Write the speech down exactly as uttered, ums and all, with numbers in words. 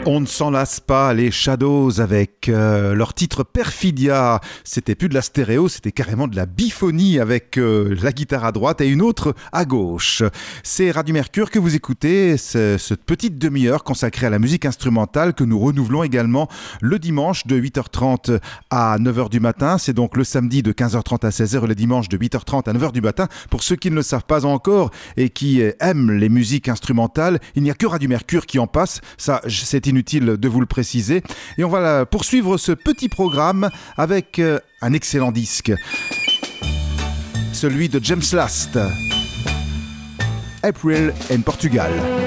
On ne s'en lasse pas, les Shadows, avec euh, leur titre Perfidia. C'était plus de la stéréo, c'était carrément de la biphonie avec euh, la guitare à droite et une autre à gauche. C'est Radio Mercure que vous écoutez, c'est cette petite demi-heure consacrée à la musique instrumentale que nous renouvelons également le dimanche de huit heures trente à neuf heures du matin. C'est donc le samedi de quinze heures trente à seize heures et le dimanche de huit heures trente à neuf heures du matin. Pour ceux qui ne le savent pas encore et qui aiment les musiques instrumentales, il n'y a que Radio Mercure qui en passe. Ça, c'est inutile de vous le préciser. Et on va poursuivre ce petit programme avec un excellent disque. Celui de James Last. April in Portugal.